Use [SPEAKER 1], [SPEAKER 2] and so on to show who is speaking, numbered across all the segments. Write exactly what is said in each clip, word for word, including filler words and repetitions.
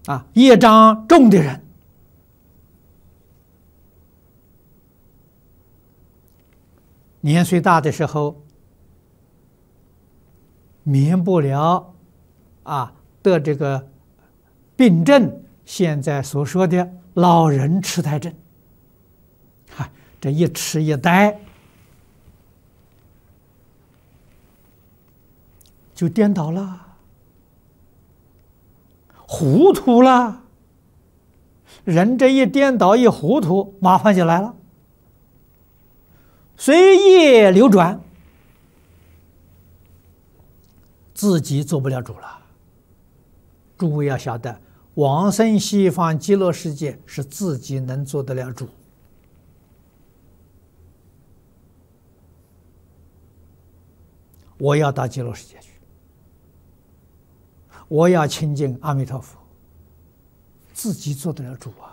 [SPEAKER 1] 啊，业障重的人，年岁大的时候，免不了啊得这个病症，现在所说的老人痴呆症。啊，这一痴一呆，就颠倒了，糊涂了。人这一颠倒一糊涂，麻烦就来了。随业流转，自己做不了主了。诸位要晓得，往生西方极乐世界是自己能做得了主。我要到极乐世界去，我要亲近阿弥陀佛，自己做得了主啊！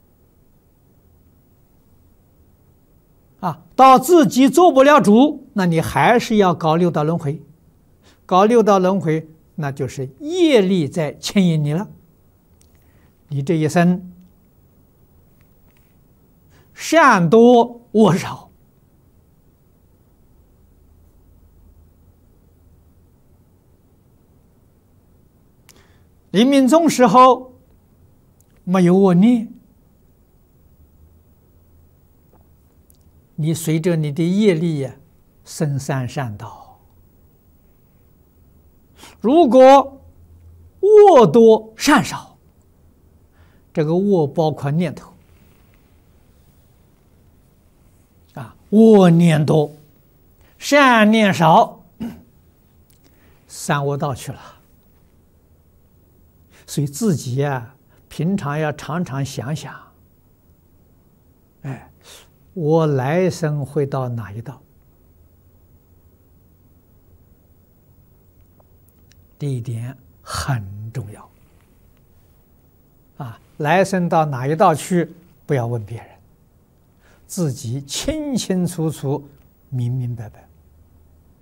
[SPEAKER 1] 啊，到自己做不了主，那你还是要搞六道轮回，搞六道轮回，那就是业力在牵引你了。你这一生善多恶少，临命终时候没有恶念，你随着你的业力呀，生三善道。如果恶多善少，这个恶包括念头啊，恶念多，善念少，三恶道去了。所以自己呀，平常要常常想想，哎，我来生会到哪一道？这一点很重要啊！来生到哪一道去，不要问别人，自己清清楚楚、明明白白。